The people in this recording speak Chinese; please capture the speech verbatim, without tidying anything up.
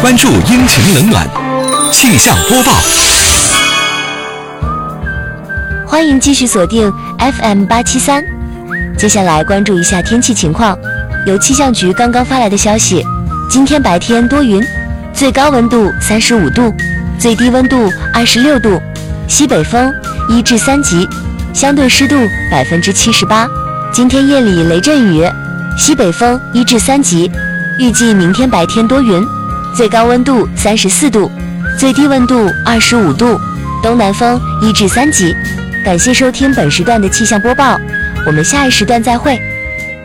关注阴晴冷暖气象播报。 欢迎继续锁定 F M 八七三。接下来关注一下天气情况。由气象局刚刚发来的消息，今天白天多云，最高温度三十五度，最低温度二十六度，西北风一至三级，相对湿度百分之七十八。今天夜里雷阵雨，西北风一至三级。预计明天白天多云，最高温度三十四度，最低温度二十五度，东南风一至三级。感谢收听本时段的气象播报，我们下一时段再会。